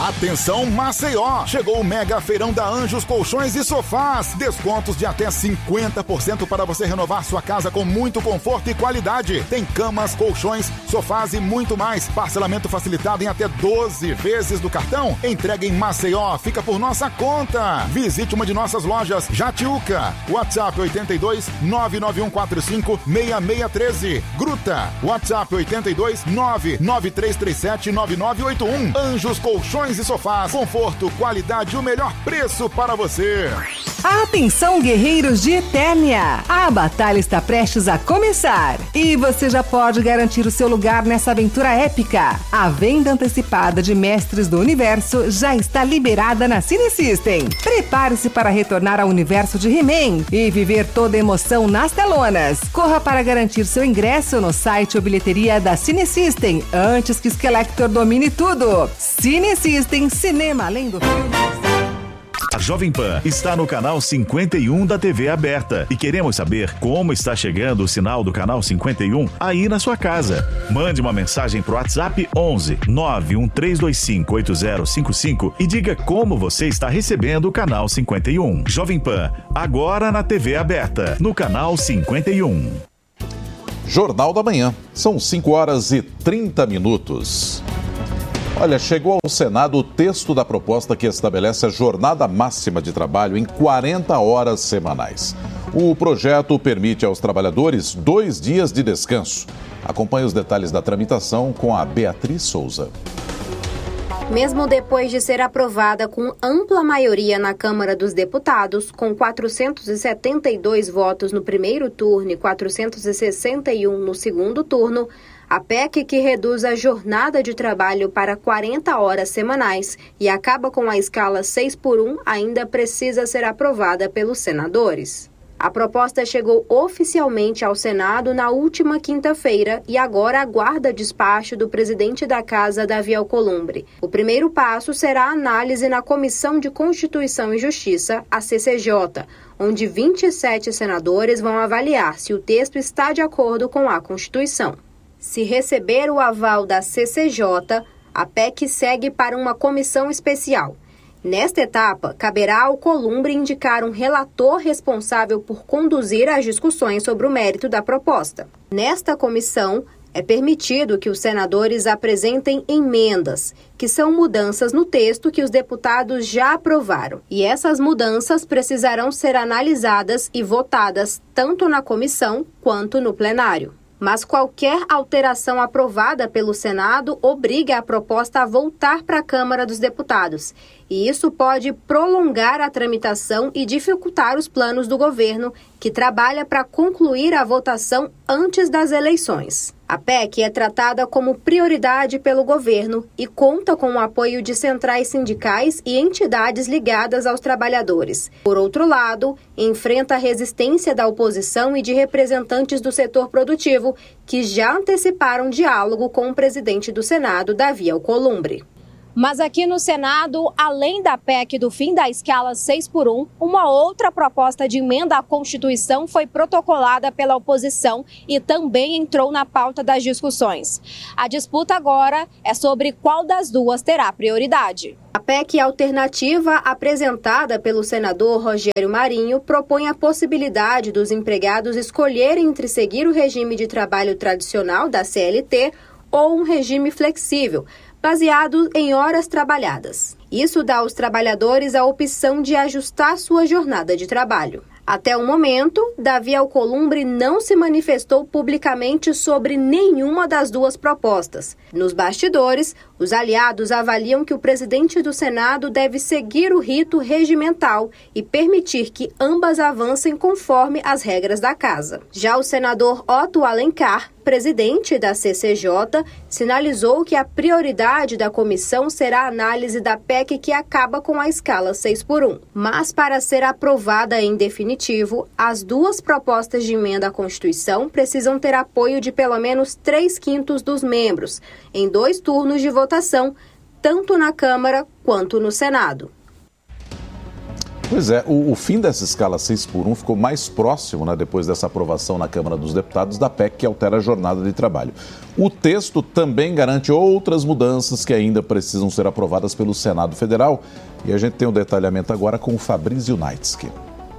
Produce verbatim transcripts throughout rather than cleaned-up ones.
Atenção Maceió, chegou o mega feirão da Anjos Colchões e Sofás. Descontos de até cinquenta por cento para você renovar sua casa com muito conforto e qualidade. Tem camas, colchões, sofás e muito mais. Parcelamento facilitado em até doze vezes do cartão. Entrega em Maceió, fica por nossa conta. Visite uma de nossas lojas, Jatiuca. WhatsApp oito dois nove nove um quatro cinco seis seis um três. Gruta, WhatsApp oito dois nove nove três três sete nove nove oito um. Anjos Colchões e Sofás, conforto, qualidade e o melhor preço para você. Atenção, guerreiros de Eternia! A batalha está prestes a começar e você já pode garantir o seu lugar nessa aventura épica. A venda antecipada de Mestres do Universo já está liberada na Cine System. Prepare-se para retornar ao universo de He-Man e viver toda a emoção nas telonas. Corra para garantir seu ingresso no site ou bilheteria da Cine System antes que Skeletor domine tudo. Cine System, cinema além do filme. A Jovem Pan está no canal cinquenta e um da T V aberta e queremos saber como está chegando o sinal do canal cinquenta e um aí na sua casa. Mande uma mensagem pro WhatsApp onze nove um três dois cinco oito zero cinco cinco e diga como você está recebendo o canal cinquenta e um. Jovem Pan, agora na T V aberta, no canal cinquenta e um. Jornal da Manhã. São cinco horas e trinta minutos. Olha, chegou ao Senado o texto da proposta que estabelece a jornada máxima de trabalho em quarenta horas semanais. O projeto permite aos trabalhadores dois dias de descanso. Acompanhe os detalhes da tramitação com a Beatriz Souza. Mesmo depois de ser aprovada com ampla maioria na Câmara dos Deputados, com quatrocentos e setenta e dois votos no primeiro turno e quatrocentos e sessenta e um no segundo turno, a P E C que reduz a jornada de trabalho para quarenta horas semanais e acaba com a escala seis por um ainda precisa ser aprovada pelos senadores. A proposta chegou oficialmente ao Senado na última quinta-feira e agora aguarda despacho do presidente da Casa, Davi Alcolumbre. O primeiro passo será a análise na Comissão de Constituição e Justiça, a C C J, onde vinte e sete senadores vão avaliar se o texto está de acordo com a Constituição. Se receber o aval da C C J, a P E C segue para uma comissão especial. Nesta etapa, caberá ao Alcolumbre indicar um relator responsável por conduzir as discussões sobre o mérito da proposta. Nesta comissão, é permitido que os senadores apresentem emendas, que são mudanças no texto que os deputados já aprovaram. E essas mudanças precisarão ser analisadas e votadas tanto na comissão quanto no plenário. Mas qualquer alteração aprovada pelo Senado obriga a proposta a voltar para a Câmara dos Deputados. E isso pode prolongar a tramitação e dificultar os planos do governo, que trabalha para concluir a votação antes das eleições. A P E C é tratada como prioridade pelo governo e conta com o apoio de centrais sindicais e entidades ligadas aos trabalhadores. Por outro lado, enfrenta a resistência da oposição e de representantes do setor produtivo, que já anteciparam diálogo com o presidente do Senado, Davi Alcolumbre. Mas aqui no Senado, além da P E C do fim da escala seis por um, uma outra proposta de emenda à Constituição foi protocolada pela oposição e também entrou na pauta das discussões. A disputa agora é sobre qual das duas terá prioridade. A P E C alternativa apresentada pelo senador Rogério Marinho propõe a possibilidade dos empregados escolherem entre seguir o regime de trabalho tradicional da C L T ou um regime flexível, baseado em horas trabalhadas. Isso dá aos trabalhadores a opção de ajustar sua jornada de trabalho. Até o momento, Davi Alcolumbre não se manifestou publicamente sobre nenhuma das duas propostas. Nos bastidores, os aliados avaliam que o presidente do Senado deve seguir o rito regimental e permitir que ambas avancem conforme as regras da casa. Já o senador Otto Alencar, presidente da C C J, sinalizou que a prioridade da comissão será a análise da P E C que acaba com a escala seis por um. Mas para ser aprovada em definitivo, as duas propostas de emenda à Constituição precisam ter apoio de pelo menos três quintos dos membros, em dois turnos de votação, tanto na Câmara quanto no Senado. Pois é, o, o fim dessa escala seis por um ficou mais próximo, né, depois dessa aprovação na Câmara dos Deputados, da P E C que altera a jornada de trabalho. O texto também garante outras mudanças que ainda precisam ser aprovadas pelo Senado Federal. E a gente tem um detalhamento agora com o Fabrício Naitsky.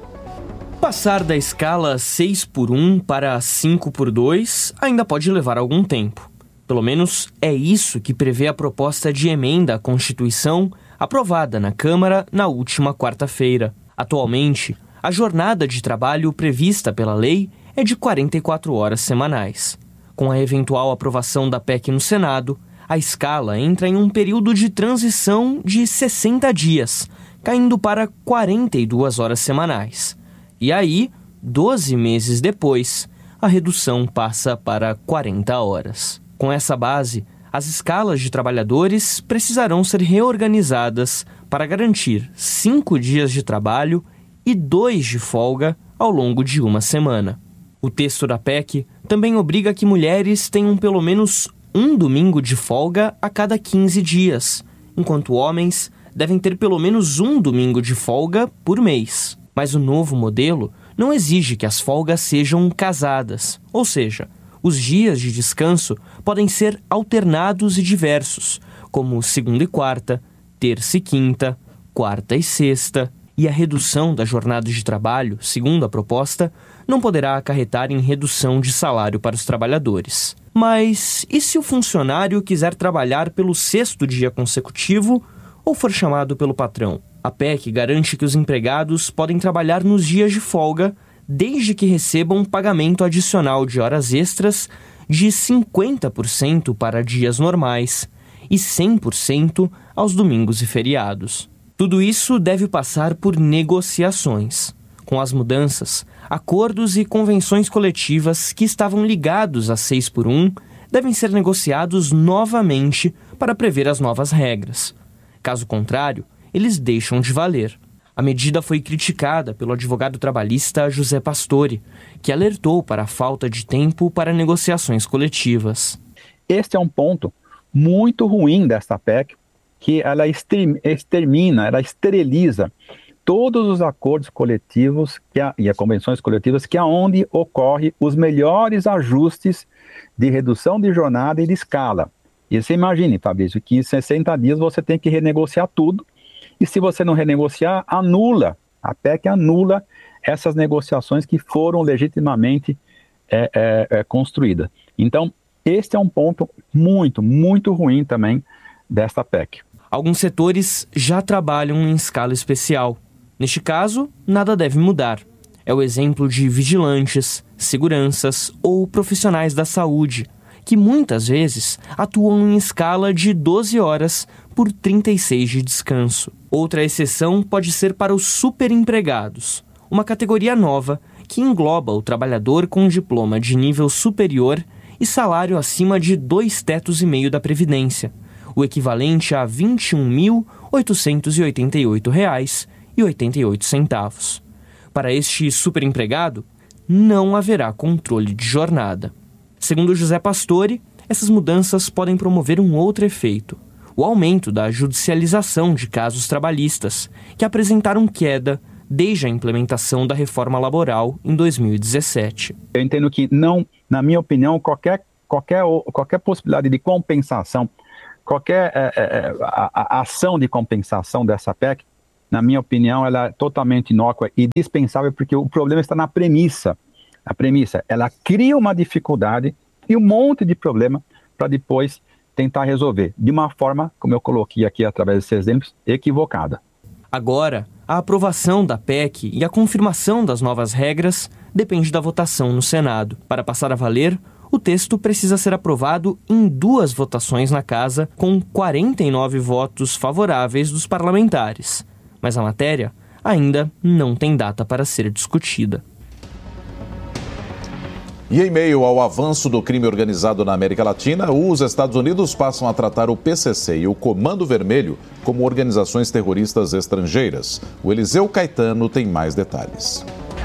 Passar da escala seis por um para cinco por dois ainda pode levar algum tempo. Pelo menos é isso que prevê a proposta de emenda à Constituição aprovada na Câmara na última quarta-feira. Atualmente, a jornada de trabalho prevista pela lei é de quarenta e quatro horas semanais. Com a eventual aprovação da P E C no Senado, a escala entra em um período de transição de sessenta dias, caindo para quarenta e duas horas semanais. E aí, doze meses depois, a redução passa para quarenta horas. Com essa base, as escalas de trabalhadores precisarão ser reorganizadas para garantir cinco dias de trabalho e dois de folga ao longo de uma semana. O texto da P E C também obriga que mulheres tenham pelo menos um domingo de folga a cada quinze dias, enquanto homens devem ter pelo menos um domingo de folga por mês. Mas o novo modelo não exige que as folgas sejam casadas, ou seja, os dias de descanso podem ser alternados e diversos, como segunda e quarta, terça e quinta, quarta e sexta, e a redução da jornada de trabalho, segundo a proposta, não poderá acarretar em redução de salário para os trabalhadores. Mas e se o funcionário quiser trabalhar pelo sexto dia consecutivo ou for chamado pelo patrão? A P E C garante que os empregados podem trabalhar nos dias de folga, desde que recebam um pagamento adicional de horas extras de cinquenta por cento para dias normais e cem por cento aos domingos e feriados. Tudo isso deve passar por negociações. Com as mudanças, acordos e convenções coletivas que estavam ligados a seis por um devem ser negociados novamente para prever as novas regras. Caso contrário, eles deixam de valer. A medida foi criticada pelo advogado trabalhista José Pastore, que alertou para a falta de tempo para negociações coletivas. Este é um ponto muito ruim desta P E C, que ela extermina, ela esteriliza todos os acordos coletivos que a, e as convenções coletivas que é onde ocorre os melhores ajustes de redução de jornada e de escala. E você imagine, Fabrício, que em sessenta dias você tem que renegociar tudo, e se você não renegociar, anula, a P E C anula essas negociações que foram legitimamente é, é, é, construídas. Então, este é um ponto muito, muito ruim também desta P E C. Alguns setores já trabalham em escala especial. Neste caso, nada deve mudar. É o exemplo de vigilantes, seguranças ou profissionais da saúde, que muitas vezes atuam em escala de doze horas por trinta e seis de descanso. Outra exceção pode ser para os superempregados, uma categoria nova que engloba o trabalhador com diploma de nível superior e salário acima de dois tetos e meio da Previdência, o equivalente a vinte e um mil oitocentos e oitenta e oito reais e oitenta e oito centavos. Para este superempregado, não haverá controle de jornada. Segundo José Pastore, essas mudanças podem promover um outro efeito: o aumento da judicialização de casos trabalhistas, que apresentaram queda desde a implementação da reforma laboral em dois mil e dezessete. Eu entendo que não, na minha opinião, qualquer, qualquer, qualquer possibilidade de compensação, qualquer é, é, a, a ação de compensação dessa P E C, na minha opinião, ela é totalmente inócua e dispensável, porque o problema está na premissa. A premissa, ela cria uma dificuldade e um monte de problema para depois tentar resolver, de uma forma, como eu coloquei aqui através desses exemplos, equivocada. Agora, a aprovação da P E C e a confirmação das novas regras depende da votação no Senado. Para passar a valer, o texto precisa ser aprovado em duas votações na Casa, com quarenta e nove votos favoráveis dos parlamentares. Mas a matéria ainda não tem data para ser discutida. E em meio ao avanço do crime organizado na América Latina, os Estados Unidos passam a tratar o P C C e o Comando Vermelho como organizações terroristas estrangeiras. O Eliseu Caetano tem mais detalhes.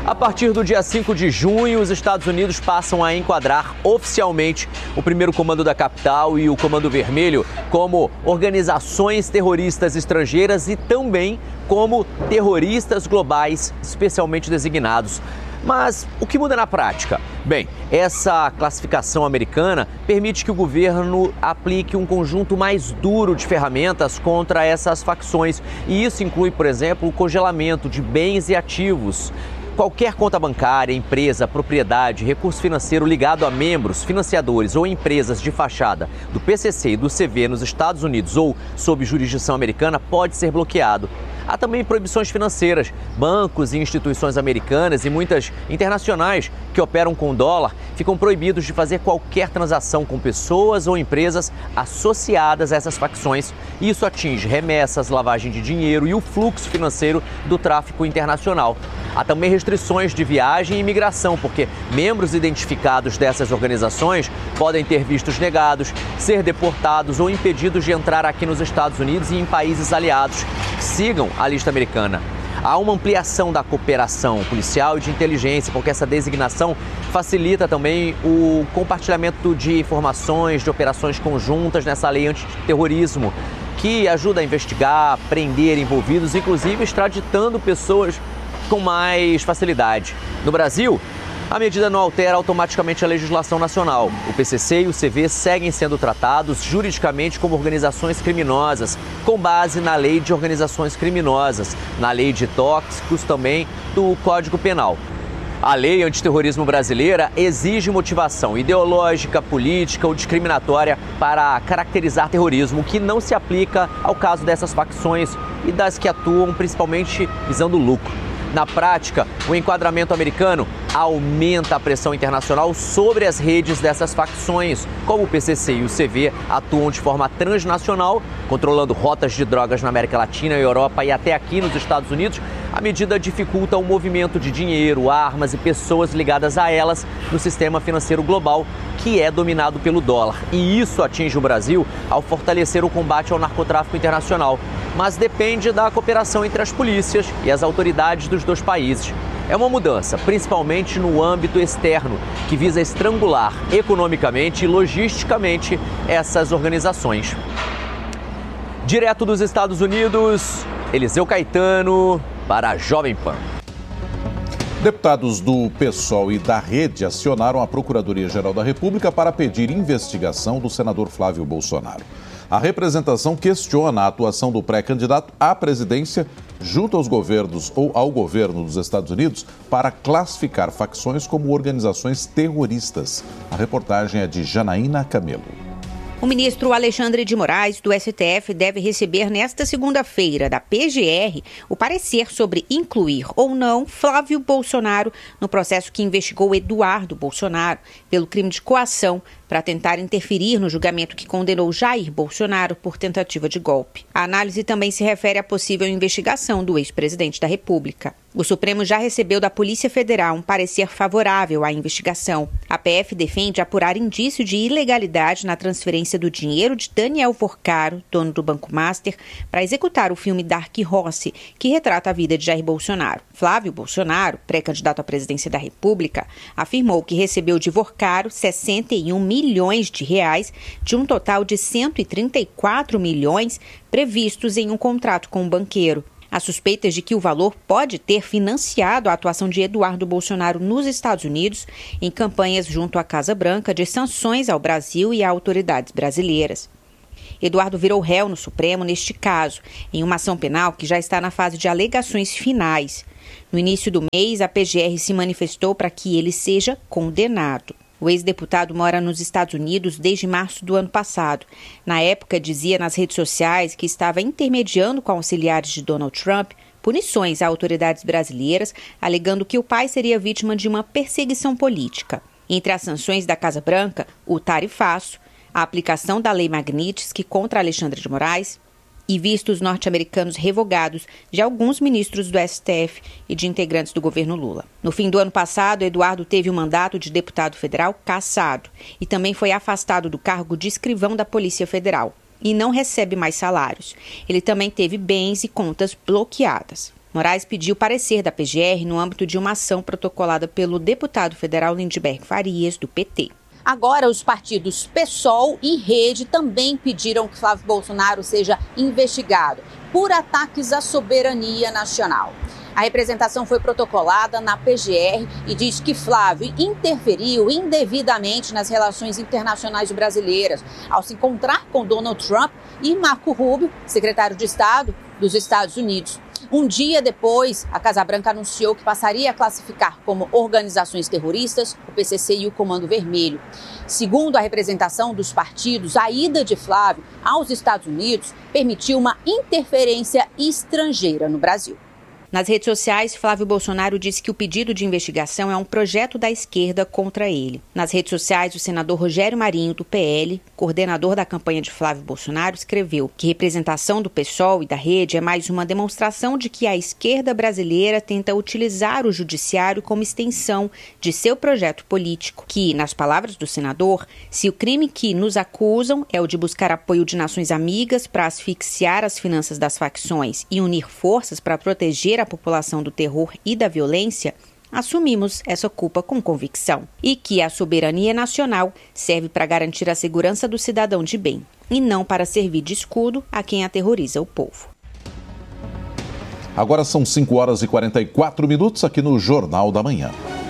A partir do dia cinco de junho, os Estados Unidos passam a enquadrar oficialmente o primeiro Comando da Capital e o Comando Vermelho como organizações terroristas estrangeiras e também como terroristas globais especialmente designados. Mas o que muda na prática? Bem, essa classificação americana permite que o governo aplique um conjunto mais duro de ferramentas contra essas facções. E isso inclui, por exemplo, o congelamento de bens e ativos. Qualquer conta bancária, empresa, propriedade, recurso financeiro ligado a membros, financiadores ou empresas de fachada do P C C e do C V nos Estados Unidos ou sob jurisdição americana pode ser bloqueado. Há também proibições financeiras. Bancos e instituições americanas e muitas internacionais que operam com dólar ficam proibidos de fazer qualquer transação com pessoas ou empresas associadas a essas facções. Isso atinge remessas, lavagem de dinheiro e o fluxo financeiro do tráfico internacional. Há também restrições de viagem e imigração, porque membros identificados dessas organizações podem ter vistos negados, ser deportados ou impedidos de entrar aqui nos Estados Unidos e em países aliados que sigam a lista americana. Há uma ampliação da cooperação policial e de inteligência, porque essa designação facilita também o compartilhamento de informações, de operações conjuntas nessa lei antiterrorismo, que ajuda a investigar, prender envolvidos, inclusive extraditando pessoas com mais facilidade. No Brasil, a medida não altera automaticamente a legislação nacional. O P C C e o C V seguem sendo tratados juridicamente como organizações criminosas, com base na Lei de Organizações Criminosas, na Lei de Tóxicos também do Código Penal. A lei antiterrorismo brasileira exige motivação ideológica, política ou discriminatória para caracterizar terrorismo, que não se aplica ao caso dessas facções e das que atuam principalmente visando lucro. Na prática, o enquadramento americano aumenta a pressão internacional sobre as redes dessas facções. Como o P C C e o C V atuam de forma transnacional, controlando rotas de drogas na América Latina, Europa e até aqui nos Estados Unidos, a medida dificulta o movimento de dinheiro, armas e pessoas ligadas a elas no sistema financeiro global, que é dominado pelo dólar. E isso atinge o Brasil ao fortalecer o combate ao narcotráfico internacional. Mas depende da cooperação entre as polícias e as autoridades dos dois países. É uma mudança, principalmente no âmbito externo, que visa estrangular economicamente e logisticamente essas organizações. Direto dos Estados Unidos, Eliseu Caetano para a Jovem Pan. Deputados do PSOL e da Rede acionaram a Procuradoria-Geral da República para pedir investigação do senador Flávio Bolsonaro. A representação questiona a atuação do pré-candidato à presidência junto aos governos ou ao governo dos Estados Unidos para classificar facções como organizações terroristas. A reportagem é de Janaína Camelo. O ministro Alexandre de Moraes, do S T F, deve receber nesta segunda-feira da P G R o parecer sobre incluir ou não Flávio Bolsonaro no processo que investigou Eduardo Bolsonaro pelo crime de coação para tentar interferir no julgamento que condenou Jair Bolsonaro por tentativa de golpe. A análise também se refere à possível investigação do ex-presidente da República. O Supremo já recebeu da Polícia Federal um parecer favorável à investigação. A P F defende apurar indício de ilegalidade na transferência do dinheiro de Daniel Vorcaro, dono do Banco Master, para executar o filme Dark Horse, que retrata a vida de Jair Bolsonaro. Flávio Bolsonaro, pré-candidato à presidência da República, afirmou que recebeu de Vorcaro sessenta e um milhões de reais de um total de cento e trinta e quatro milhões previstos em um contrato com o banqueiro. Há suspeitas de que o valor pode ter financiado a atuação de Eduardo Bolsonaro nos Estados Unidos em campanhas junto à Casa Branca de sanções ao Brasil e a autoridades brasileiras. Eduardo virou réu no Supremo neste caso, em uma ação penal que já está na fase de alegações finais. No início do mês, a P G R se manifestou para que ele seja condenado. O ex-deputado mora nos Estados Unidos desde março do ano passado. Na época, dizia nas redes sociais que estava intermediando com auxiliares de Donald Trump punições a autoridades brasileiras, alegando que o pai seria vítima de uma perseguição política. Entre as sanções da Casa Branca, o tarifaço, a aplicação da Lei Magnitsky contra Alexandre de Moraes e vistos norte-americanos revogados de alguns ministros do S T F e de integrantes do governo Lula. No fim do ano passado, Eduardo teve o mandato de deputado federal cassado e também foi afastado do cargo de escrivão da Polícia Federal e não recebe mais salários. Ele também teve bens e contas bloqueadas. Moraes pediu parecer da P G R no âmbito de uma ação protocolada pelo deputado federal Lindbergh Farias, do P T. Agora, os partidos PSOL e Rede também pediram que Flávio Bolsonaro seja investigado por ataques à soberania nacional. A representação foi protocolada na P G R e diz que Flávio interferiu indevidamente nas relações internacionais brasileiras ao se encontrar com Donald Trump e Marco Rubio, secretário de Estado dos Estados Unidos. Um dia depois, a Casa Branca anunciou que passaria a classificar como organizações terroristas o P C C e o Comando Vermelho. Segundo a representação dos partidos, a ida de Flávio aos Estados Unidos permitiu uma interferência estrangeira no Brasil. Nas redes sociais, Flávio Bolsonaro disse que o pedido de investigação é um projeto da esquerda contra ele. Nas redes sociais, o senador Rogério Marinho, do P L, coordenador da campanha de Flávio Bolsonaro, escreveu que a representação do PSOL e da Rede é mais uma demonstração de que a esquerda brasileira tenta utilizar o judiciário como extensão de seu projeto político, que, nas palavras do senador, se o crime que nos acusam é o de buscar apoio de nações amigas para asfixiar as finanças das facções e unir forças para proteger a a população do terror e da violência, assumimos essa culpa com convicção. E que a soberania nacional serve para garantir a segurança do cidadão de bem, e não para servir de escudo a quem aterroriza o povo. Agora são cinco horas e quarenta e quatro minutos aqui no Jornal da Manhã.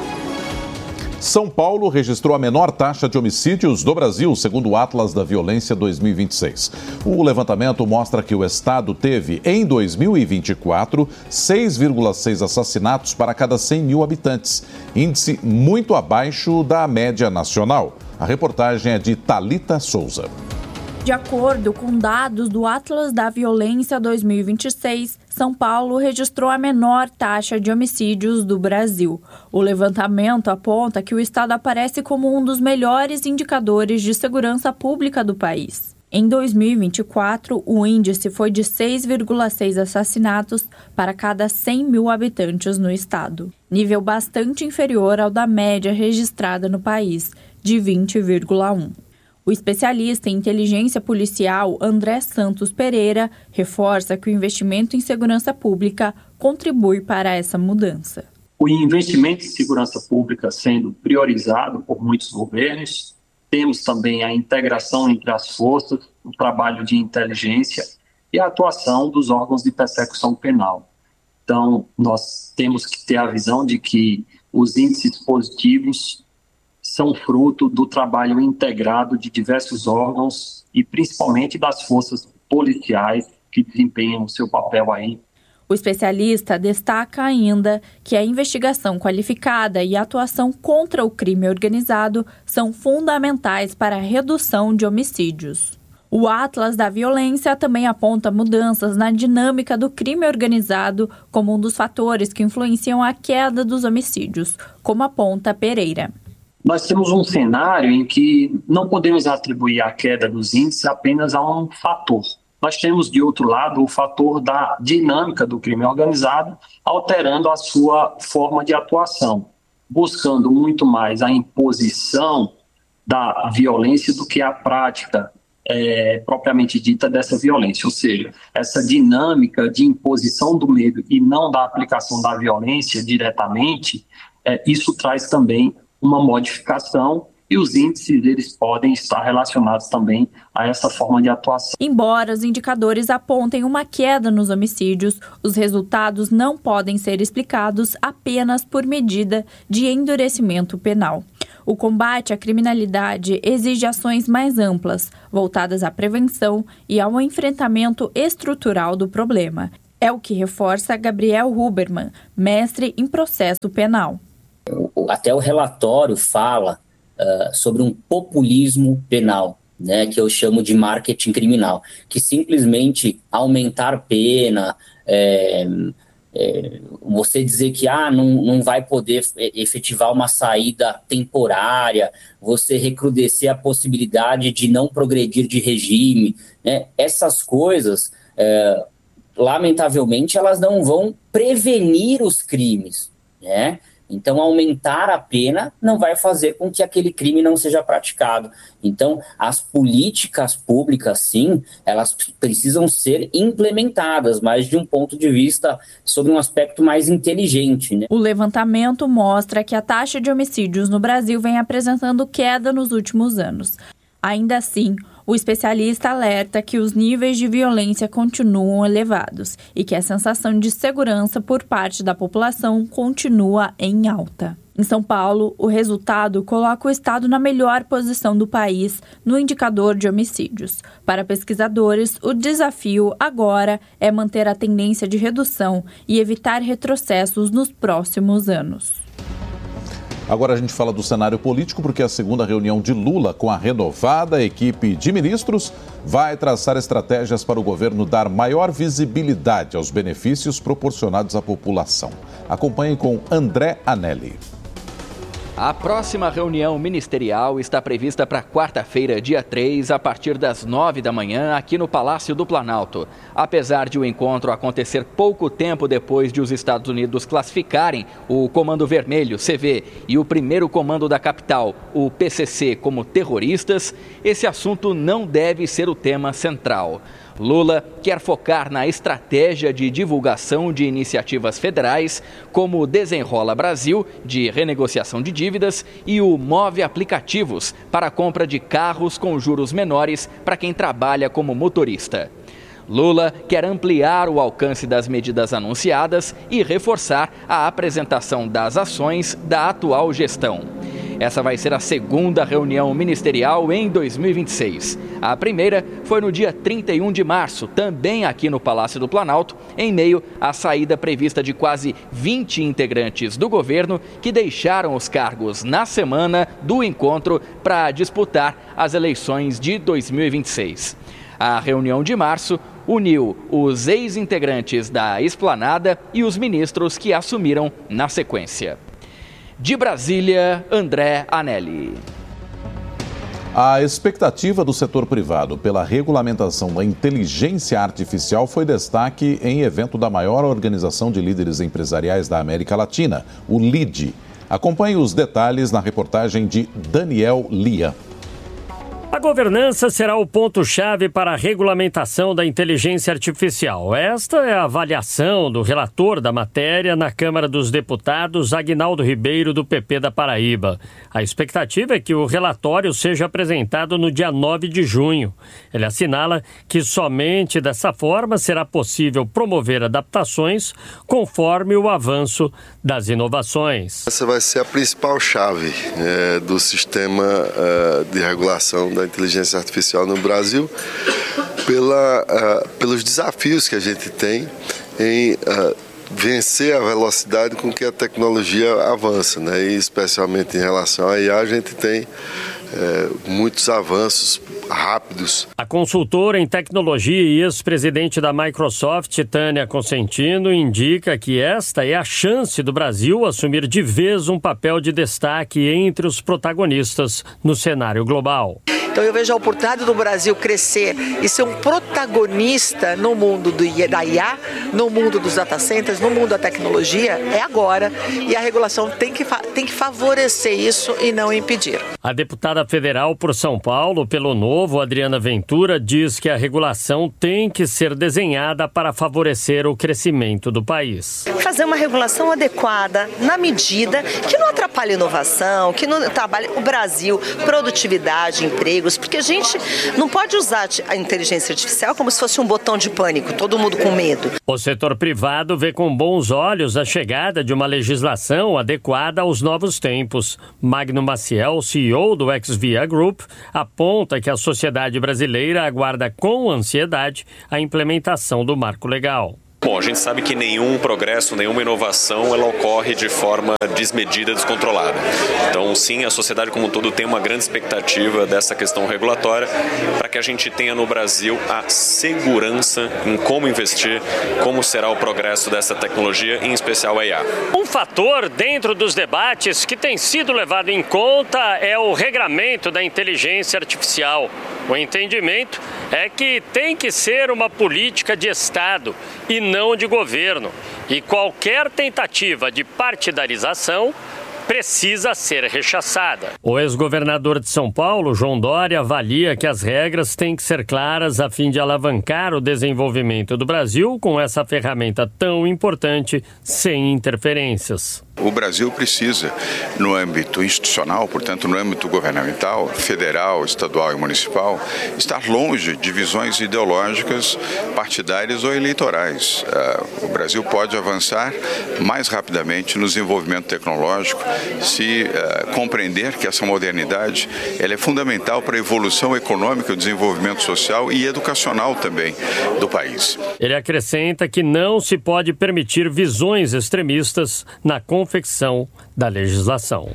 São Paulo registrou a menor taxa de homicídios do Brasil, segundo o Atlas da Violência dois mil e vinte e seis. O levantamento mostra que o estado teve, em dois mil e vinte e quatro, seis vírgula seis assassinatos para cada cem mil habitantes, índice muito abaixo da média nacional. A reportagem é de Thalita Souza. De acordo com dados do Atlas da Violência dois mil e vinte e seis, São Paulo registrou a menor taxa de homicídios do Brasil. O levantamento aponta que o estado aparece como um dos melhores indicadores de segurança pública do país. Em dois mil e vinte e quatro, o índice foi de seis vírgula seis assassinatos para cada cem mil habitantes no estado, nível bastante inferior ao da média registrada no país, de vinte vírgula um. O especialista em inteligência policial André Santos Pereira reforça que o investimento em segurança pública contribui para essa mudança. O investimento em segurança pública sendo priorizado por muitos governos, temos também a integração entre as forças, o trabalho de inteligência e a atuação dos órgãos de persecução penal. Então, nós temos que ter a visão de que os índices positivos são fruto do trabalho integrado de diversos órgãos e principalmente das forças policiais que desempenham o seu papel aí. O especialista destaca ainda que a investigação qualificada e a atuação contra o crime organizado são fundamentais para a redução de homicídios. O Atlas da Violência também aponta mudanças na dinâmica do crime organizado como um dos fatores que influenciam a queda dos homicídios, como aponta Pereira. Nós temos um cenário em que não podemos atribuir a queda dos índices apenas a um fator. Nós temos, de outro lado, o fator da dinâmica do crime organizado, alterando a sua forma de atuação, buscando muito mais a imposição da violência do que a prática é, propriamente dita dessa violência. Ou seja, essa dinâmica de imposição do medo e não da aplicação da violência diretamente, é, isso traz também uma modificação e os índices eles podem estar relacionados também a essa forma de atuação. Embora os indicadores apontem uma queda nos homicídios, os resultados não podem ser explicados apenas por medida de endurecimento penal. O combate à criminalidade exige ações mais amplas, voltadas à prevenção e ao enfrentamento estrutural do problema. É o que reforça Gabriel Huberman, mestre em processo penal. Até o relatório fala uh, sobre um populismo penal, né, que eu chamo de marketing criminal, que simplesmente aumentar pena, é, é, você dizer que ah, não, não vai poder efetivar uma saída temporária, você recrudescer a possibilidade de não progredir de regime, né, essas coisas, é, lamentavelmente, elas não vão prevenir os crimes, né? Então, aumentar a pena não vai fazer com que aquele crime não seja praticado. Então, as políticas públicas, sim, elas precisam ser implementadas, mas de um ponto de vista sobre um aspecto mais inteligente, né? O levantamento mostra que a taxa de homicídios no Brasil vem apresentando queda nos últimos anos. Ainda assim, o especialista alerta que os níveis de violência continuam elevados e que a sensação de segurança por parte da população continua em alta. Em São Paulo, o resultado coloca o estado na melhor posição do país no indicador de homicídios. Para pesquisadores, o desafio agora é manter a tendência de redução e evitar retrocessos nos próximos anos. Agora a gente fala do cenário político, porque a segunda reunião de Lula com a renovada equipe de ministros vai traçar estratégias para o governo dar maior visibilidade aos benefícios proporcionados à população. Acompanhe com André Anelli. A próxima reunião ministerial está prevista para quarta-feira, dia três, a partir das nove da manhã, aqui no Palácio do Planalto. Apesar de o encontro acontecer pouco tempo depois de os Estados Unidos classificarem o Comando Vermelho, C V, e o primeiro comando da capital, o P C C, como terroristas, esse assunto não deve ser o tema central. Lula quer focar na estratégia de divulgação de iniciativas federais, como o Desenrola Brasil, de renegociação de dívidas, e o Move Aplicativos, para a compra de carros com juros menores para quem trabalha como motorista. Lula quer ampliar o alcance das medidas anunciadas e reforçar a apresentação das ações da atual gestão. Essa vai ser a segunda reunião ministerial em dois mil e vinte e seis. A primeira foi no dia trinta e um de março, também aqui no Palácio do Planalto, em meio à saída prevista de quase vinte integrantes do governo que deixaram os cargos na semana do encontro para disputar as eleições de dois mil e vinte e seis. A reunião de março uniu os ex-integrantes da Esplanada e os ministros que assumiram na sequência. De Brasília, André Anelli. A expectativa do setor privado pela regulamentação da inteligência artificial foi destaque em evento da maior organização de líderes empresariais da América Latina, o L I D. Acompanhe os detalhes na reportagem de Daniel Lia. A governança será o ponto-chave para a regulamentação da inteligência artificial. Esta é a avaliação do relator da matéria na Câmara dos Deputados, Aguinaldo Ribeiro, do P P da Paraíba. A expectativa é que o relatório seja apresentado no dia nove de junho. Ele assinala que somente dessa forma será possível promover adaptações conforme o avanço das inovações. Essa vai ser a principal chave é, do sistema é, de regulação da inteligência artificial no Brasil, pela, uh, pelos desafios que a gente tem em uh, vencer a velocidade com que a tecnologia avança, né? E especialmente em relação à I A, a gente tem uh, muitos avanços rápidos. A consultora em tecnologia e ex-presidente da Microsoft, Tânia Consentino, indica que esta é a chance do Brasil assumir de vez um papel de destaque entre os protagonistas no cenário global. Então eu vejo a oportunidade do Brasil crescer e ser um protagonista no mundo do, da I A, no mundo dos data centers, no mundo da tecnologia, é agora. E a regulação tem que, tem que favorecer isso e não impedir. A deputada federal por São Paulo, pelo Novo, Adriana Ventura, diz que a regulação tem que ser desenhada para favorecer o crescimento do país. Fazer uma regulação adequada, na medida que não atrapalhe a inovação, que não atrapalhe o Brasil, produtividade, emprego, porque a gente não pode usar a inteligência artificial como se fosse um botão de pânico, todo mundo com medo. O setor privado vê com bons olhos a chegada de uma legislação adequada aos novos tempos. Magno Maciel, C E O do Exvia Group, aponta que a sociedade brasileira aguarda com ansiedade a implementação do marco legal. Bom, a gente sabe que nenhum progresso, nenhuma inovação, ela ocorre de forma desmedida, descontrolada. Então, sim, a sociedade como um todo tem uma grande expectativa dessa questão regulatória para que a gente tenha no Brasil a segurança em como investir, como será o progresso dessa tecnologia, em especial a I A. Um fator dentro dos debates que tem sido levado em conta é o regramento da inteligência artificial. O entendimento é que tem que ser uma política de Estado e não de governo. E qualquer tentativa de partidarização precisa ser rechaçada. O ex-governador de São Paulo, João Dória, avalia que as regras têm que ser claras a fim de alavancar o desenvolvimento do Brasil com essa ferramenta tão importante, sem interferências. O Brasil precisa, no âmbito institucional, portanto, no âmbito governamental, federal, estadual e municipal, estar longe de visões ideológicas, partidárias ou eleitorais. O Brasil pode avançar mais rapidamente no desenvolvimento tecnológico se compreender que essa modernidade ela é fundamental para a evolução econômica, o desenvolvimento social e educacional também do país. Ele acrescenta que não se pode permitir visões extremistas na confecção da legislação.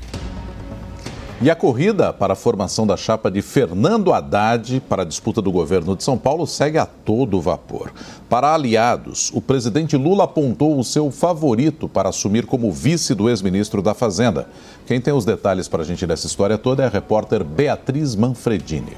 E a corrida para a formação da chapa de Fernando Haddad para a disputa do governo de São Paulo segue a todo vapor. Para aliados, o presidente Lula apontou o seu favorito para assumir como vice do ex-ministro da Fazenda. Quem tem os detalhes para a gente dessa história toda é a repórter Beatriz Manfredini.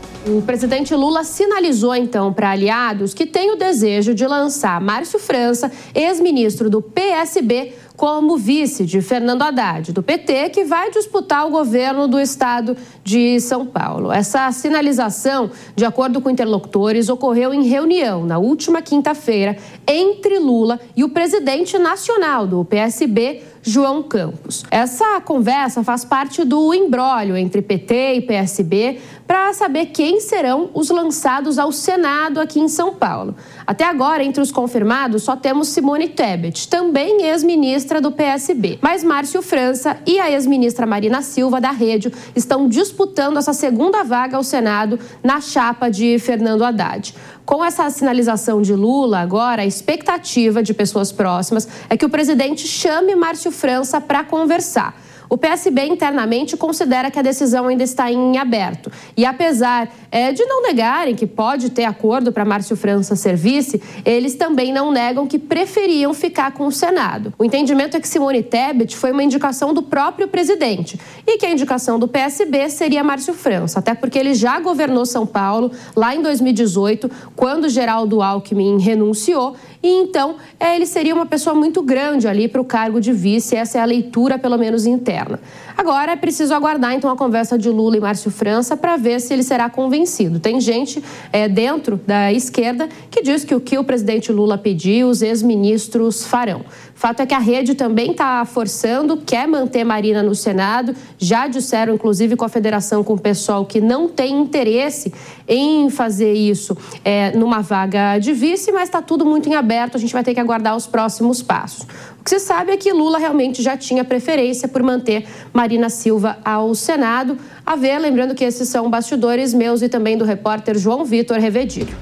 O presidente Lula sinalizou, então, para aliados que tem o desejo de lançar Márcio França, ex-ministro do P S B, como vice de Fernando Haddad, do P T, que vai disputar o governo do estado de São Paulo. Essa sinalização, de acordo com interlocutores, ocorreu em reunião na última quinta-feira entre Lula e o presidente nacional do P S B, João Campos. Essa conversa faz parte do imbróglio entre P T e P S B para saber quem serão os lançados ao Senado aqui em São Paulo. Até agora, entre os confirmados, só temos Simone Tebet, também ex-ministra do P S B. Mas Márcio França e a ex-ministra Marina Silva, da Rede, estão disputando essa segunda vaga ao Senado na chapa de Fernando Haddad. Com essa sinalização de Lula, agora, a expectativa de pessoas próximas é que o presidente chame Márcio França para conversar. O P S B internamente considera que a decisão ainda está em aberto. E apesar é, de não negarem que pode ter acordo para Márcio França ser vice, eles também não negam que preferiam ficar com o Senado. O entendimento é que Simone Tebet foi uma indicação do próprio presidente e que a indicação do P S B seria Márcio França, até porque ele já governou São Paulo lá em dois mil e dezoito, quando Geraldo Alckmin renunciou, e então é, ele seria uma pessoa muito grande ali para o cargo de vice. Essa é a leitura, pelo menos interna. Agora é preciso aguardar então a conversa de Lula e Márcio França para ver se ele será convencido. Tem gente é, dentro da esquerda que diz que o que o presidente Lula pediu, os ex-ministros farão. Fato é que a Rede também está forçando, quer manter Marina no Senado. Já disseram, inclusive, com a federação, com o pessoal, que não tem interesse em fazer isso é, numa vaga de vice, mas está tudo muito em aberto. A gente vai ter que aguardar os próximos passos. O que se sabe é que Lula realmente já tinha preferência por manter Marina Silva ao Senado. A ver, lembrando que esses são bastidores meus e também do repórter João Vitor Revedilho.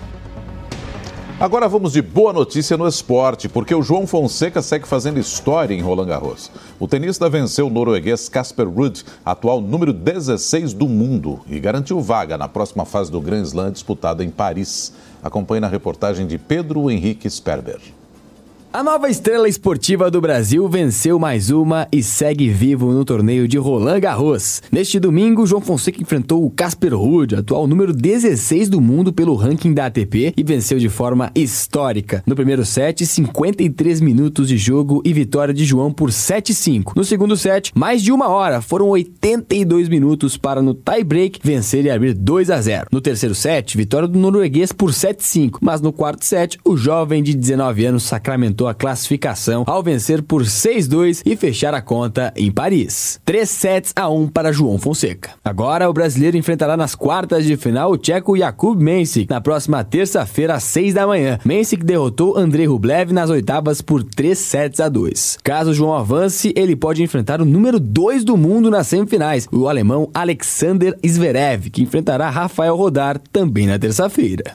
Agora vamos de boa notícia no esporte, porque o João Fonseca segue fazendo história em Roland Garros. O tenista venceu o norueguês Casper Ruud, atual número dezesseis do mundo, e garantiu vaga na próxima fase do Grand Slam disputada em Paris. Acompanhe na reportagem de Pedro Henrique Sperber. A nova estrela esportiva do Brasil venceu mais uma e segue vivo no torneio de Roland Garros. Neste domingo, João Fonseca enfrentou o Casper Ruud, atual número dezesseis do mundo pelo ranking da A T P, e venceu de forma histórica. No primeiro set, cinquenta e três minutos de jogo e vitória de João por sete a cinco. No segundo set, mais de uma hora, foram oitenta e dois minutos para no tie-break vencer e abrir dois a zero. No terceiro set, vitória do norueguês por sete a cinco, mas no quarto set, o jovem de dezenove anos sacramentou a classificação ao vencer por seis a dois e fechar a conta em Paris. três sets a um para João Fonseca. Agora o brasileiro enfrentará nas quartas de final o tcheco Jakub Mensik na próxima terça-feira às seis da manhã. Mensik derrotou Andrei Rublev nas oitavas por três sets a dois. Caso João avance, ele pode enfrentar o número dois do mundo nas semifinais, o alemão Alexander Zverev, que enfrentará Rafael Rodar também na terça-feira.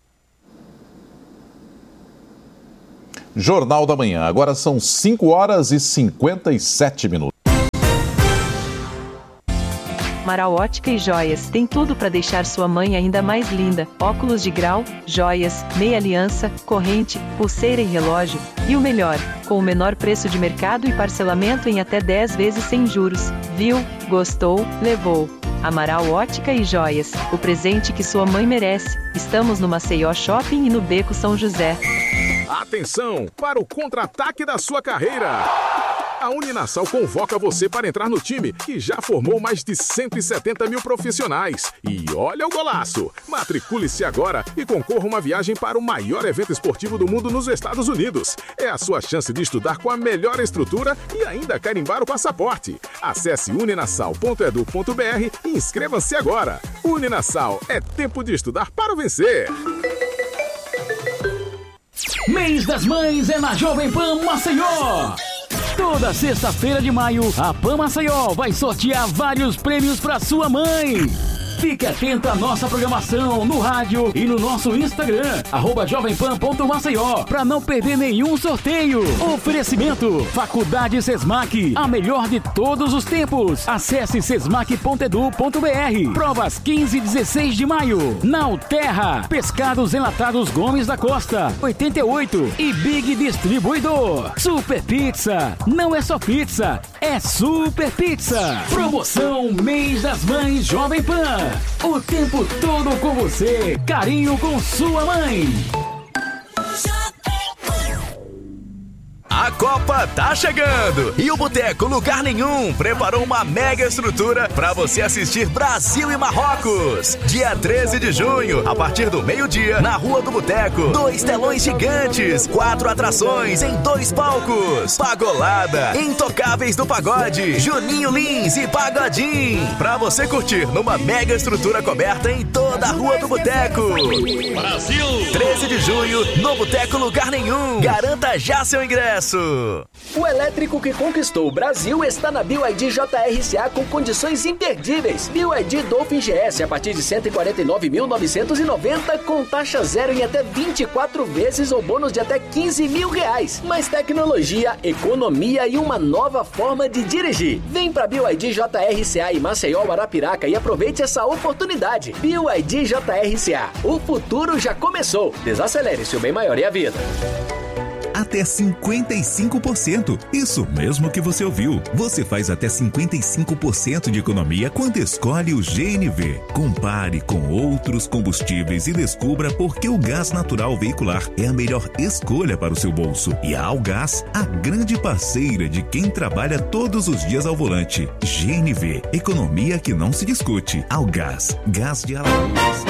Jornal da Manhã, agora são cinco horas e cinquenta e sete minutos. Amaral Ótica e Joias tem tudo para deixar sua mãe ainda mais linda. Óculos de grau, joias, meia aliança, corrente, pulseira e relógio. E o melhor, com o menor preço de mercado e parcelamento em até dez vezes sem juros. Viu? Gostou? Levou. Amaral Ótica e Joias, o presente que sua mãe merece. Estamos no Maceió Shopping e no Beco São José. Atenção para o contra-ataque da sua carreira! A Uninasal convoca você para entrar no time, que já formou mais de cento e setenta mil profissionais. E olha o golaço! Matricule-se agora e concorra a uma viagem para o maior evento esportivo do mundo nos Estados Unidos. É a sua chance de estudar com a melhor estrutura e ainda carimbar o passaporte. Acesse uninasal ponto edu ponto br e inscreva-se agora. Uninasal, é tempo de estudar para vencer! Mês das Mães é na Jovem Pan Maceió. Toda sexta-feira de maio, a Pan Maceió vai sortear vários prêmios para sua mãe. Fique atento à nossa programação no rádio e no nosso Instagram, arroba jovempan ponto maceió, para não perder nenhum sorteio. Oferecimento, Faculdade Sesmac, a melhor de todos os tempos. Acesse sesmac ponto edu ponto br. Provas quinze e dezesseis de maio. Nauterra, Pescados Enlatados Gomes da Costa, oitenta e oito. E Big Distribuidor. Super Pizza, não é só pizza, é Super Pizza. Promoção Mês das Mães Jovem Pan. O tempo todo com você. Carinho com sua mãe. A Copa tá chegando e o Boteco Lugar Nenhum preparou uma mega estrutura para você assistir Brasil e Marrocos. Dia treze de junho, a partir do meio-dia, na Rua do Boteco. Dois telões gigantes, quatro atrações em dois palcos. Pagolada, Intocáveis do Pagode, Juninho Lins e Pagodinho. Pra você curtir numa mega estrutura coberta em toda a Rua do Boteco. Brasil! treze de junho, no Boteco Lugar Nenhum. Garanta já seu ingresso. O elétrico que conquistou o Brasil está na B Y D J R C A com condições imperdíveis. B Y D Dolphin G S a partir de cento e quarenta e nove mil novecentos e noventa com taxa zero em até vinte e quatro vezes ou bônus de até quinze mil reais. Mais tecnologia, economia e uma nova forma de dirigir. Vem para B Y D J R C A em Maceió, Arapiraca e aproveite essa oportunidade. B Y D J R C A. O futuro já começou. Desacelere, seu bem maior e a vida. Até cinquenta e cinco por cento. Isso mesmo que você ouviu. Você faz até cinquenta e cinco por cento de economia quando escolhe o G N V. Compare com outros combustíveis e descubra por que o gás natural veicular é a melhor escolha para o seu bolso. E a Algás, a grande parceira de quem trabalha todos os dias ao volante. G N V, economia que não se discute. Algás, gás de Alagoas.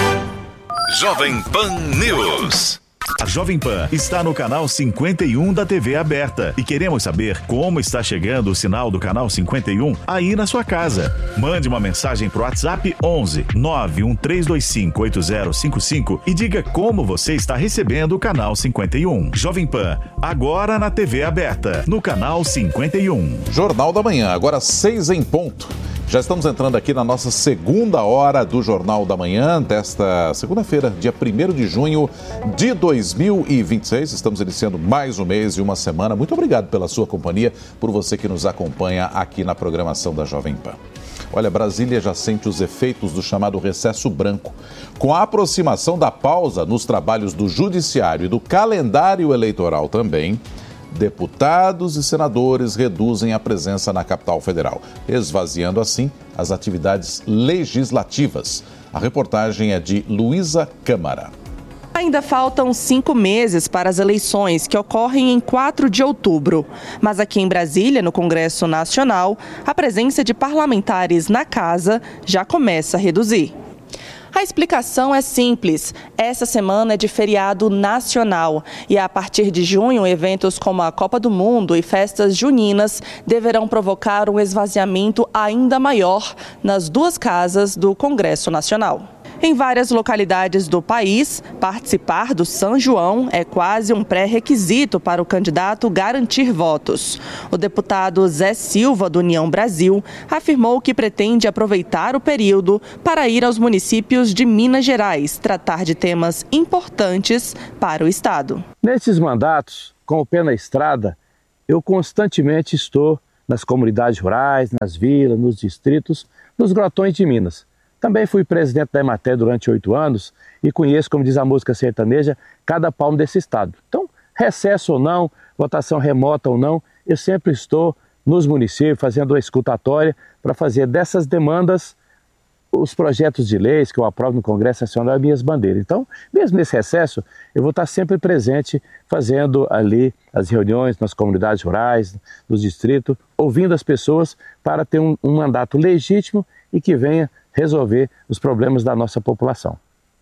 Jovem Pan News. A Jovem Pan está no canal cinquenta e um da T V aberta e queremos saber como está chegando o sinal do canal cinquenta e um aí na sua casa. Mande uma mensagem pro WhatsApp onze nove um três dois cinco oito zero cinco cinco e diga como você está recebendo o canal cinquenta e um. Jovem Pan, agora na T V aberta, no canal cinquenta e um. Jornal da Manhã, agora seis em ponto. Já estamos entrando aqui na nossa segunda hora do Jornal da Manhã, desta segunda-feira, dia primeiro de junho de dois mil e vinte e seis. Estamos iniciando mais um mês e uma semana. Muito obrigado pela sua companhia, por você que nos acompanha aqui na programação da Jovem Pan. Olha, Brasília já sente os efeitos do chamado recesso branco. Com a aproximação da pausa nos trabalhos do Judiciário e do calendário eleitoral também, deputados e senadores reduzem a presença na capital federal, esvaziando assim as atividades legislativas. A reportagem é de Luísa Câmara. Ainda faltam cinco meses para as eleições, que ocorrem em quatro de outubro. Mas aqui em Brasília, no Congresso Nacional, a presença de parlamentares na casa já começa a reduzir. A explicação é simples. Essa semana é de feriado nacional e a partir de junho, eventos como a Copa do Mundo e festas juninas deverão provocar um esvaziamento ainda maior nas duas casas do Congresso Nacional. Em várias localidades do país, participar do São João é quase um pré-requisito para o candidato garantir votos. O deputado Zé Silva, do União Brasil, afirmou que pretende aproveitar o período para ir aos municípios de Minas Gerais, tratar de temas importantes para o Estado. Nesses mandatos, com o pé na estrada, eu constantemente estou nas comunidades rurais, nas vilas, nos distritos, nos grotões de Minas. Também fui presidente da Emater durante oito anos e conheço, como diz a música sertaneja, cada palmo desse estado. Então, recesso ou não, votação remota ou não, eu sempre estou nos municípios fazendo a escutatória para fazer dessas demandas os projetos de leis que eu aprovo no Congresso Nacional, as minhas bandeiras. Então, mesmo nesse recesso, eu vou estar sempre presente, fazendo ali as reuniões nas comunidades rurais, nos distritos, ouvindo as pessoas para ter um, um mandato legítimo e que venha resolver os problemas da nossa população.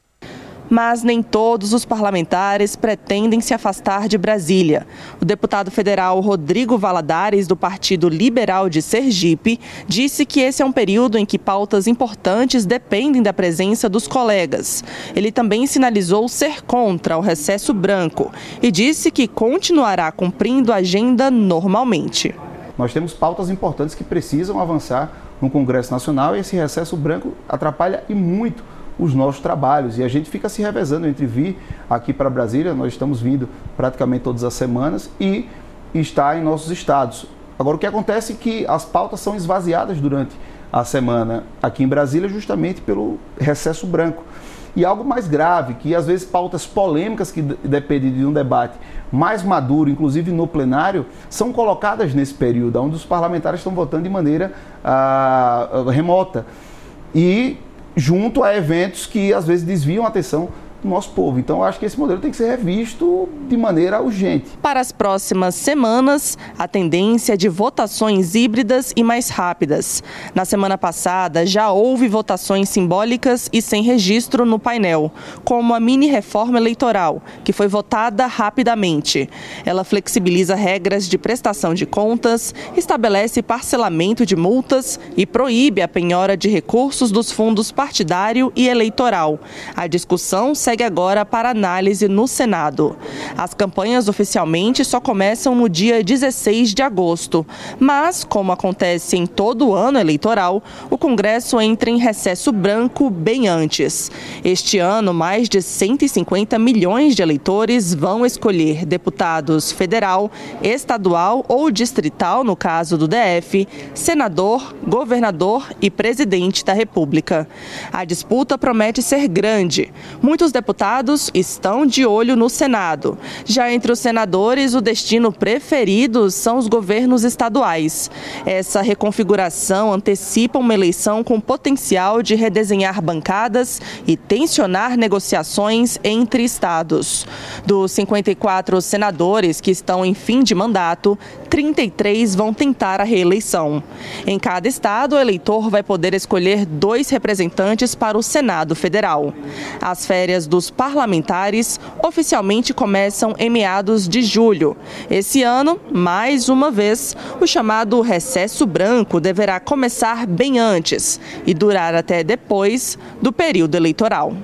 Mas nem todos os parlamentares pretendem se afastar de Brasília. O deputado federal Rodrigo Valadares, do Partido Liberal de Sergipe, disse que esse é um período em que pautas importantes dependem da presença dos colegas. Ele também sinalizou ser contra o recesso branco e disse que continuará cumprindo a agenda normalmente. Nós temos pautas importantes que precisam avançar no Congresso Nacional e esse recesso branco atrapalha e muito os nossos trabalhos, e a gente fica se revezando entre vir aqui para Brasília, nós estamos vindo praticamente todas as semanas, e estar em nossos estados. Agora, o que acontece é que as pautas são esvaziadas durante a semana aqui em Brasília justamente pelo recesso branco. E algo mais grave, que às vezes pautas polêmicas que dependem de um debate mais maduro, inclusive no plenário, são colocadas nesse período, onde os parlamentares estão votando de maneira ah, remota. E junto a eventos que às vezes desviam a atenção do nosso povo. Então, eu acho que esse modelo tem que ser revisto de maneira urgente. Para as próximas semanas, a tendência é de votações híbridas e mais rápidas. Na semana passada, já houve votações simbólicas e sem registro no painel, como a mini-reforma eleitoral, que foi votada rapidamente. Ela flexibiliza regras de prestação de contas, estabelece parcelamento de multas e proíbe a penhora de recursos dos fundos partidário e eleitoral. A discussão segue segue agora para análise no Senado. As campanhas oficialmente só começam no dia dezesseis de agosto, mas, como acontece em todo ano eleitoral, o Congresso entra em recesso branco bem antes. Este ano, mais de cento e cinquenta milhões de eleitores vão escolher deputados federal, estadual ou distrital, no caso do D F, senador, governador e presidente da República. A disputa promete ser grande. Muitos deputados estão de olho no Senado. Já entre os senadores, o destino preferido são os governos estaduais. Essa reconfiguração antecipa uma eleição com potencial de redesenhar bancadas e tensionar negociações entre estados. Dos cinquenta e quatro senadores que estão em fim de mandato, trinta e três vão tentar a reeleição. Em cada estado, o eleitor vai poder escolher dois representantes para o Senado Federal. As férias dos parlamentares oficialmente começam em meados de julho. Esse ano, mais uma vez, o chamado recesso branco deverá começar bem antes e durar até depois do período eleitoral.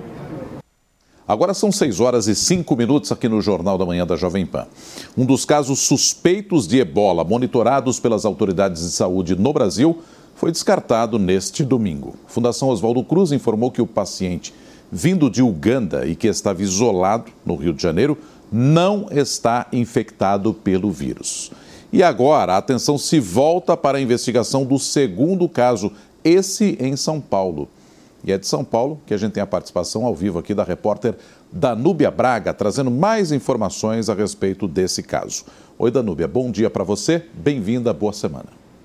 Agora são seis horas e cinco minutos aqui no Jornal da Manhã da Jovem Pan. Um dos casos suspeitos de ebola monitorados pelas autoridades de saúde no Brasil foi descartado neste domingo. A Fundação Oswaldo Cruz informou que o paciente vindo de Uganda e que estava isolado no Rio de Janeiro não está infectado pelo vírus. E agora a atenção se volta para a investigação do segundo caso, esse em São Paulo. E é de São Paulo que a gente tem a participação ao vivo aqui da repórter Danúbia Braga, trazendo mais informações a respeito desse caso. Oi, Danúbia, bom dia para você, bem-vinda, boa semana.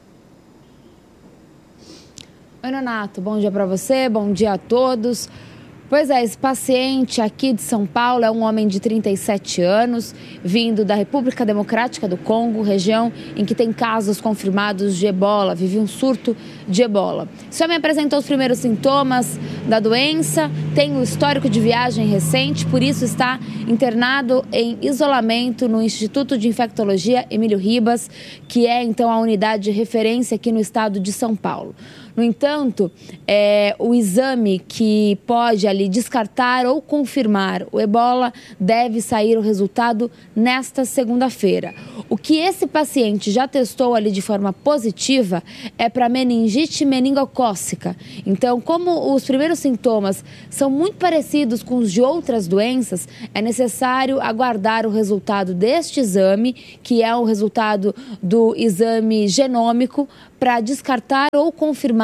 Oi, Nonato, bom dia para você, bom dia a todos. Pois é, esse paciente aqui de São Paulo é um homem de trinta e sete anos, vindo da República Democrática do Congo, região em que tem casos confirmados de ebola, vive um surto de ebola. Esse homem apresentou os primeiros sintomas da doença, tem um histórico de viagem recente, por isso está internado em isolamento no Instituto de Infectologia Emílio Ribas, que é então a unidade de referência aqui no estado de São Paulo. No entanto, é, o exame que pode ali descartar ou confirmar o ebola deve sair o resultado nesta segunda-feira. O que esse paciente já testou ali de forma positiva é para meningite meningocócica. Então, como os primeiros sintomas são muito parecidos com os de outras doenças, é necessário aguardar o resultado deste exame, que é o resultado do exame genômico, para descartar ou confirmar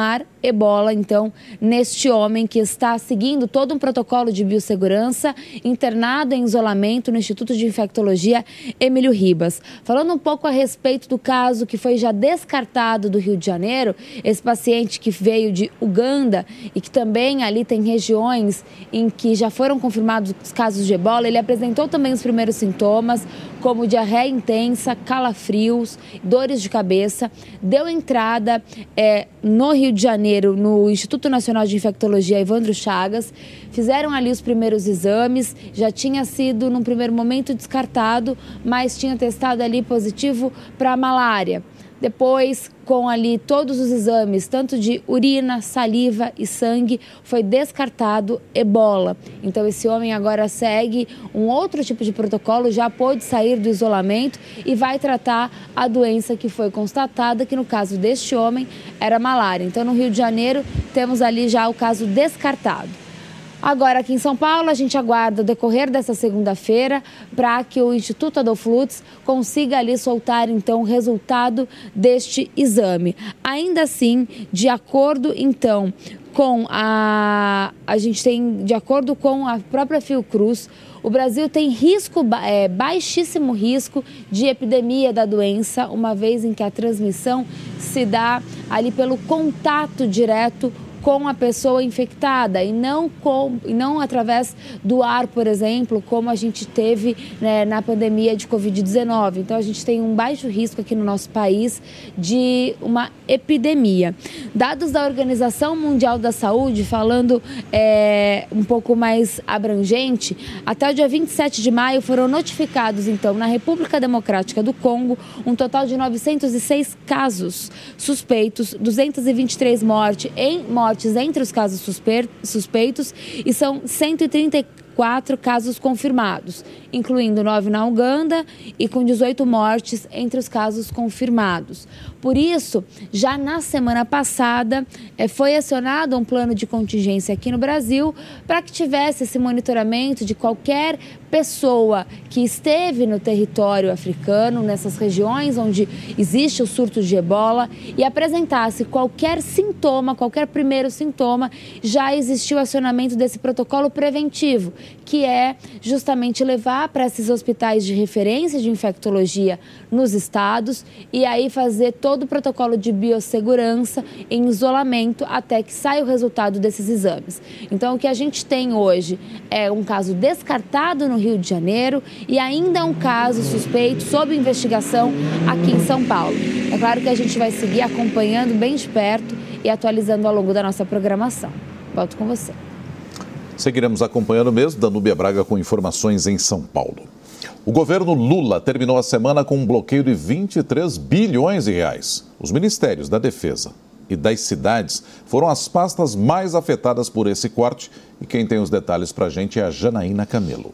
confirmar ebola, então, neste homem que está seguindo todo um protocolo de biossegurança, internado em isolamento no Instituto de Infectologia Emílio Ribas. Falando um pouco a respeito do caso que foi já descartado do Rio de Janeiro, esse paciente que veio de Uganda e que também ali tem regiões em que já foram confirmados os casos de ebola, ele apresentou também os primeiros sintomas, como diarreia intensa, calafrios, dores de cabeça, deu entrada é, no Rio de Janeiro, no Instituto Nacional de Infectologia Evandro Chagas, fizeram ali os primeiros exames, já tinha sido, num primeiro momento, descartado, mas tinha testado ali positivo para malária. Depois, com ali todos os exames, tanto de urina, saliva e sangue, foi descartado ebola. Então, esse homem agora segue um outro tipo de protocolo, já pôde sair do isolamento e vai tratar a doença que foi constatada, que no caso deste homem era malária. Então, no Rio de Janeiro, temos ali já o caso descartado. Agora, aqui em São Paulo, a gente aguarda o decorrer dessa segunda-feira para que o Instituto Adolfo Lutz consiga ali soltar, então, o resultado deste exame. Ainda assim, de acordo, então, com a... A gente tem, de acordo com a própria Fiocruz, o Brasil tem risco, é, baixíssimo risco de epidemia da doença, uma vez em que a transmissão se dá ali pelo contato direto com a pessoa infectada e não, com, e não através do ar, por exemplo, como a gente teve, né, na pandemia de covid dezenove. Então, a gente tem um baixo risco aqui no nosso país de uma epidemia. Dados da Organização Mundial da Saúde, falando é, um pouco mais abrangente, até o dia vinte e sete de maio foram notificados, então, na República Democrática do Congo, um total de novecentos e seis casos suspeitos, duzentos e vinte e três mortes em mortes entre os casos suspeitos e são cento e trinta e quatro casos confirmados, incluindo nove na Uganda e com dezoito mortes entre os casos confirmados. Por isso, já na semana passada, foi acionado um plano de contingência aqui no Brasil para que tivesse esse monitoramento de qualquer pessoa que esteve no território africano, nessas regiões onde existe o surto de ebola, e apresentasse qualquer sintoma, qualquer primeiro sintoma, já existiu o acionamento desse protocolo preventivo, que é justamente levar para esses hospitais de referência de infectologia nos estados e aí fazer todo o protocolo de biossegurança em isolamento até que saia o resultado desses exames. Então, o que a gente tem hoje é um caso descartado no Rio de Janeiro e ainda um caso suspeito sob investigação aqui em São Paulo. É claro que a gente vai seguir acompanhando bem de perto e atualizando ao longo da nossa programação. Volto com você. Seguiremos acompanhando mesmo, Danúbia Braga com informações em São Paulo. O governo Lula terminou a semana com um bloqueio de vinte e três bilhões de reais. Os ministérios da Defesa e das cidades foram as pastas mais afetadas por esse corte. E quem tem os detalhes para a gente é a Janaína Camelo.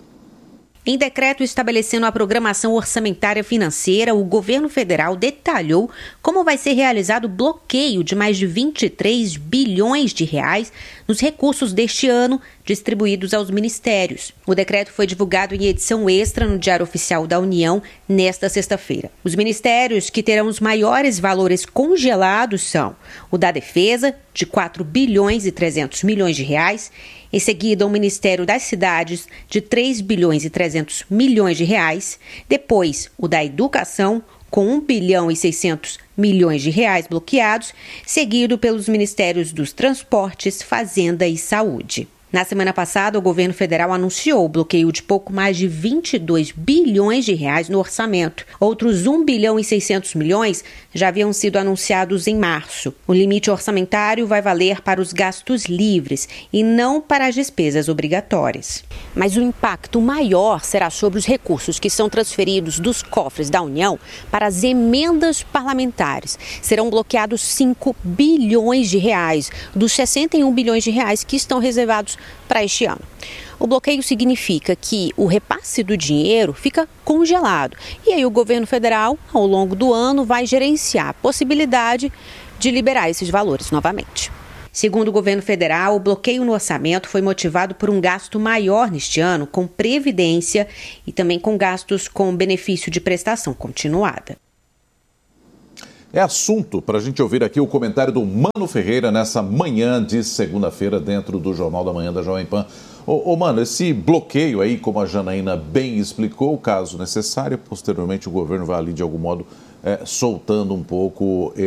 Em decreto estabelecendo a programação orçamentária financeira, o governo federal detalhou como vai ser realizado o bloqueio de mais de vinte e três bilhões de reais nos recursos deste ano distribuídos aos ministérios. O decreto foi divulgado em edição extra no Diário Oficial da União nesta sexta-feira. Os ministérios que terão os maiores valores congelados são o da Defesa, de quatro bilhões e trezentos milhões de reais, em seguida o Ministério das Cidades, de três bilhões e trezentos milhões de reais, depois o da Educação, com um bilhão e seiscentos milhões de reais bloqueados, seguido pelos Ministérios dos Transportes, Fazenda e Saúde. Na semana passada, o governo federal anunciou o bloqueio de pouco mais de vinte e dois bilhões de reais no orçamento. Outros um bilhão e seiscentos milhões já haviam sido anunciados em março. O limite orçamentário vai valer para os gastos livres e não para as despesas obrigatórias. Mas o impacto maior será sobre os recursos que são transferidos dos cofres da União para as emendas parlamentares. Serão bloqueados cinco bilhões de reais dos sessenta e um bilhões de reais que estão reservados para este ano. O bloqueio significa que o repasse do dinheiro fica congelado e aí o governo federal, ao longo do ano, vai gerenciar a possibilidade de liberar esses valores novamente. Segundo o governo federal, o bloqueio no orçamento foi motivado por um gasto maior neste ano com previdência e também com gastos com benefício de prestação continuada. é assunto para a gente ouvir aqui o comentário do Mano Ferreira nessa manhã de segunda-feira dentro do Jornal da Manhã da Jovem Pan. Ô, ô Mano, esse bloqueio aí, como a Janaína bem explicou, caso necessário, posteriormente o governo vai ali de algum modo é, soltando um pouco